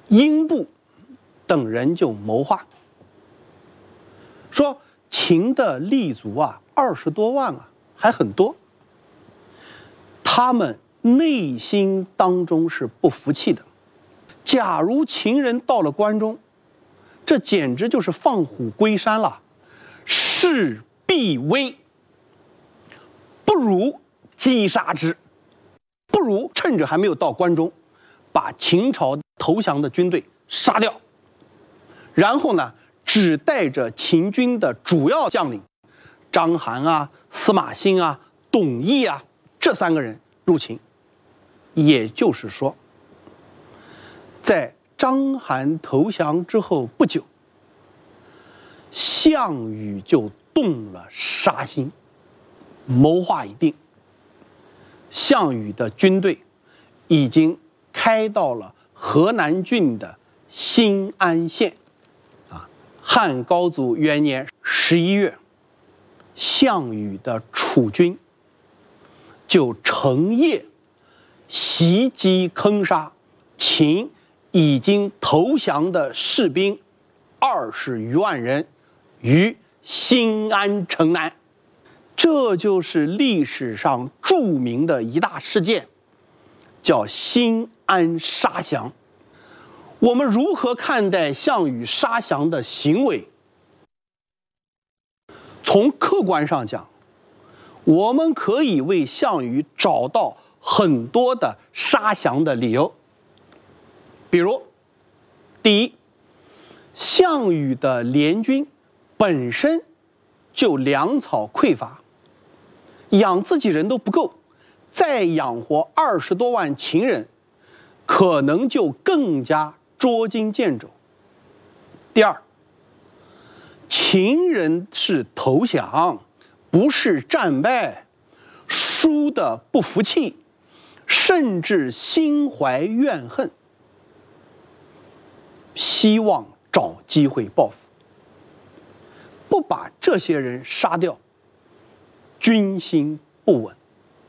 英布等人就谋划，说秦的立足啊20多万啊，还很多。他们内心当中是不服气的。假如秦人到了关中，这简直就是放虎归山了，势必危。不如击杀之，不如趁着还没有到关中，把秦朝投降的军队杀掉，然后呢，只带着秦军的主要将领章邯啊、司马欣啊、董翳啊这3个人入秦。也就是说，在章邯投降之后不久，项羽就动了杀心，谋划已定。项羽的军队已经开到了河南郡的新安县。汉高祖元年11月，项羽的楚军就乘夜袭击坑杀秦已经投降的士兵20余万人于新安城南。这就是历史上著名的一大事件，叫新安杀降。我们如何看待项羽杀降的行为？从客观上讲，我们可以为项羽找到很多的杀降的理由。比如，第一，项羽的联军本身就粮草匮乏，养自己人都不够，再养活20多万秦人，可能就更加捉襟见肘。第二，秦人是投降，不是战败，输的不服气，甚至心怀怨恨，希望找机会报复。不把这些人杀掉，军心不稳。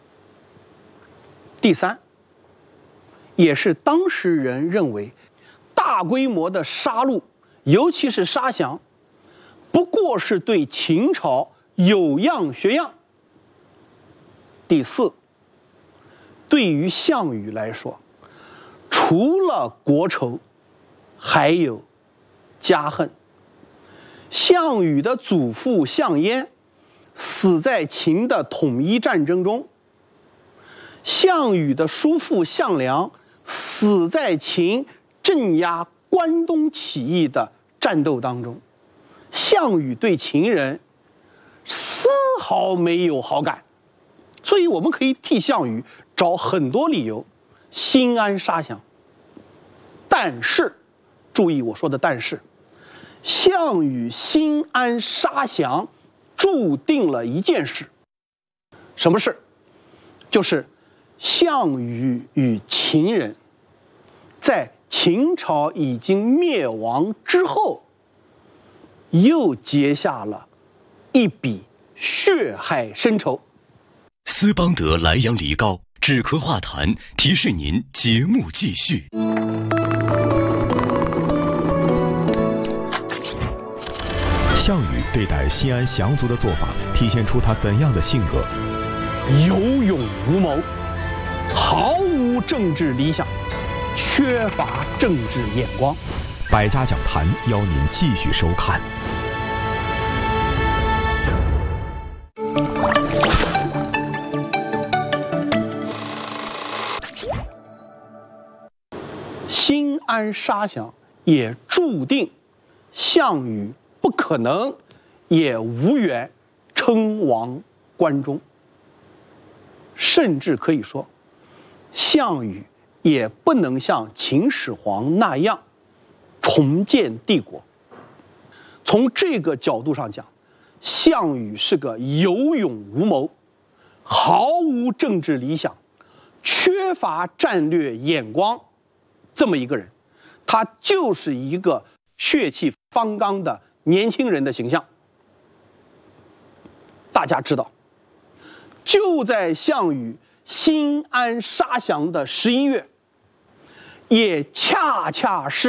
第三，也是当时人认为大规模的杀戮，尤其是杀降，不过是对秦朝有样学样。第四，对于项羽来说，除了国仇，还有家恨。项羽的祖父项燕死在秦的统一战争中，项羽的叔父项梁死在秦镇压关东起义的战斗当中。项羽对秦人丝毫没有好感，所以我们可以替项羽找很多理由新安杀降。但是，注意我说的但是，项羽新安杀降注定了一件事。什么事？就是项羽与秦人在秦朝已经灭亡之后，又结下了一笔血海深仇。 斯邦德莱阳梨膏止咳化痰，提示您节目继续。 项羽对待新安降卒的做法，体现出他怎样的性格？ 有勇无谋，毫无政治理想，缺乏政治眼光。 百家讲坛邀您继续收看。 新安杀降也注定项羽不可能也无缘称王关中，甚至可以说，项羽也不能像秦始皇那样重建帝国。从这个角度上讲，项羽是个有勇无谋、毫无政治理想、缺乏战略眼光这么一个人，他就是一个血气方刚的年轻人的形象。大家知道，就在项羽新安杀降的11月，也恰恰是